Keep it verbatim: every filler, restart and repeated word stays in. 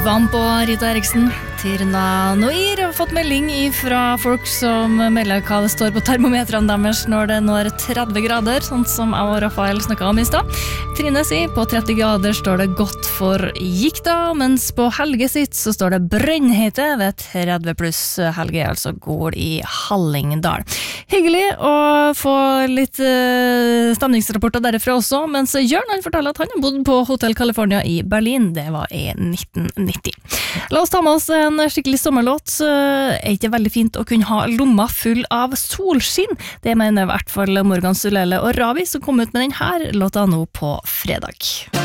Vamp og Rita Eriksen. Tirna Noir har fått melding fra folk som melder hva det står på termometrene deres når det når tretti grader, sånn som jeg og Rafael snakket om i sted. Trine sier på tretti grader står det godt for gikta, mens på Helge sitt så står det brennheite ved tretti pluss. Helge er altså gård i Hallingdal. Hyggelig å få litt uh, stemningsrapporter derifra også, mens Jørn han forteller at han har bodd på Hotel California i Berlin. Det var i nitten nitti. La oss ta med oss en skikkelig sommerlåt. Er ikke veldig fint å kunne ha lomma full av solskinn? Det mener i hvert fall Morgan Sulele og Ravi, som kom ut med denne låta nå på fredag.